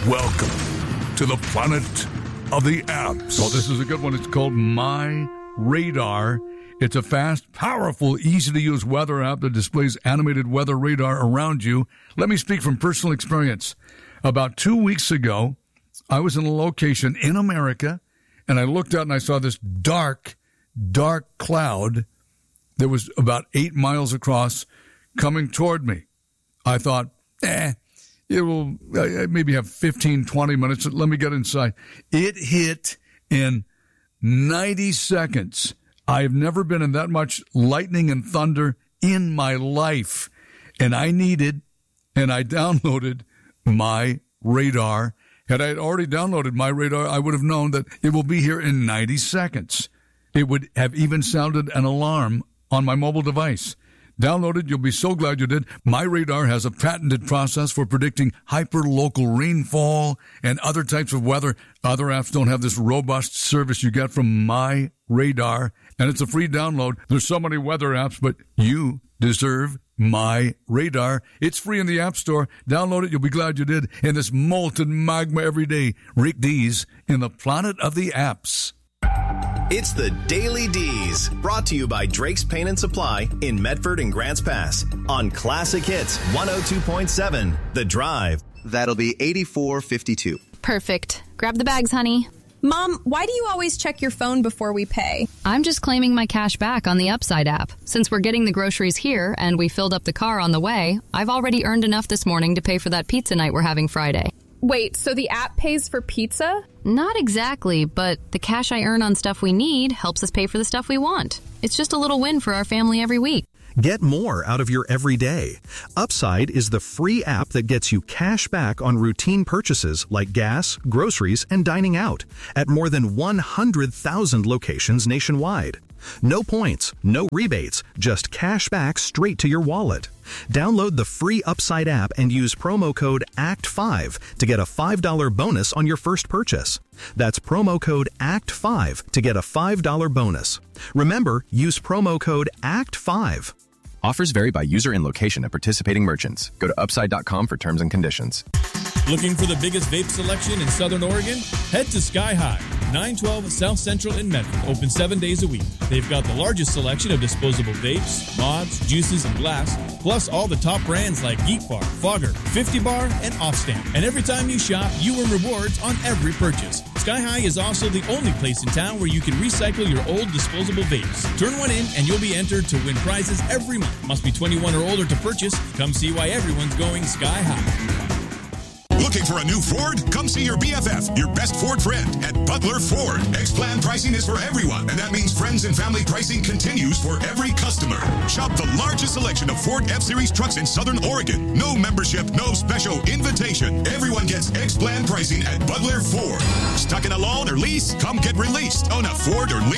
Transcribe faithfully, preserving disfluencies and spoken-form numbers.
Welcome to the planet of the apps. Well, this is a good one. It's called My Radar. It's a fast, powerful, easy-to-use weather app that displays animated weather radar around you. Let me speak from personal experience. About two weeks ago, I was in a location in America, and I looked out and I saw this dark, dark cloud that was about eight miles across coming toward me. I thought, eh, it will uh, maybe have fifteen, twenty minutes. Let me get inside. It hit in ninety seconds. I have never been in that much lightning and thunder in my life. And I needed, and I downloaded My Radar. Had I already downloaded My Radar, I would have known that it will be here in ninety seconds. It would have even sounded an alarm on my mobile device. Download it. You'll be so glad you did. My Radar has a patented process for predicting hyper-local rainfall and other types of weather. Other apps don't have this robust service you get from My Radar, and it's a free download. There's so many weather apps, but you deserve My Radar. It's free in the App Store. Download it. You'll be glad you did. In this molten magma every day, Rick Dees in the planet of the apps. It's the Daily D's, brought to you by Drake's Paint and Supply in Medford and Grants Pass on Classic Hits one oh two point seven, The Drive. That'll be eighty-four fifty-two. Perfect. Grab the bags, honey. Mom, why do you always check your phone before we pay? I'm just claiming my cash back on the Upside app. Since we're getting the groceries here and we filled up the car on the way, I've already earned enough this morning to pay for that pizza night we're having Friday. Wait, so the app pays for pizza? Not exactly, but the cash I earn on stuff we need helps us pay for the stuff we want. It's just a little win for our family every week. Get more out of your everyday. Upside is the free app that gets you cash back on routine purchases like gas, groceries, and dining out at more than one hundred thousand locations nationwide. No points, no rebates, just cash back straight to your wallet. Download the free Upside app and use promo code A C T five to get a five dollars bonus on your first purchase. That's promo code A C T five to get a five dollars bonus. Remember, use promo code A C T five. Offers vary by user and location at participating merchants. Go to upside dot com for terms and conditions. Looking for the biggest vape selection in Southern Oregon? Head to Sky High, nine twelve South Central in Medford, open seven days a week. They've got the largest selection of disposable vapes, mods, juices, and glass, plus all the top brands like Geek Bar, Fogger, fifty bar, and Offstamp. And every time you shop, you earn rewards on every purchase. Sky High is also the only place in town where you can recycle your old disposable vapes. Turn one in and you'll be entered to win prizes every month. Must be twenty-one or older to purchase. Come see why everyone's going Sky High. Looking for a new Ford? Come see your B F F, your best Ford friend, at Butler Ford. X-Plan pricing is for everyone, and that means friends and family pricing continues for every customer. Shop the largest selection of Ford F-Series trucks in Southern Oregon. No membership, no special invitation. Everyone gets X-Plan pricing at Butler Ford. Stuck in a loan or lease? Come get released on a Ford or lease.